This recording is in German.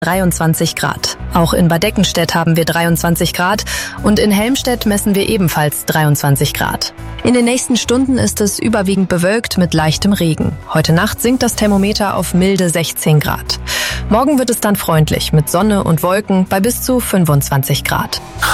23 Grad. Auch in Bad Eckenstedt haben wir 23 Grad und in Helmstedt messen wir ebenfalls 23 Grad. In den nächsten Stunden ist es überwiegend bewölkt mit leichtem Regen. Heute Nacht sinkt das Thermometer auf milde 16 Grad. Morgen wird es dann freundlich mit Sonne und Wolken bei bis zu 25 Grad.